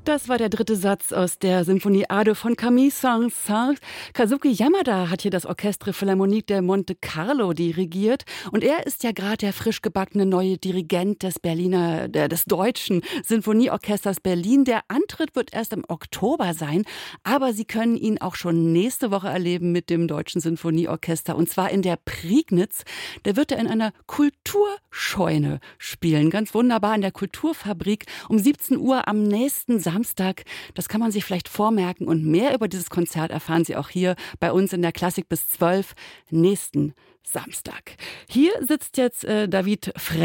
Das war der dritte Satz aus der Symphonie Ade von Camille Saint-Saëns. Kazuki Yamada hat hier das Orchestre Philharmonique de Monte Carlo dirigiert. Und er ist ja gerade der frisch gebackene neue Dirigent des Deutschen Sinfonieorchesters Berlin. Der Antritt wird erst im Oktober sein. Aber Sie können ihn auch schon nächste Woche erleben mit dem Deutschen Sinfonieorchester. Und zwar in der Prignitz. Da wird er in einer Kulturscheune spielen. Ganz wunderbar in der Kulturfabrik um 17 Uhr am nächsten Samstag. Das kann man sich vielleicht vormerken. Und mehr über dieses Konzert erfahren Sie auch hier bei uns in der Klassik bis 12 nächsten Samstag. Hier sitzt jetzt David Frey.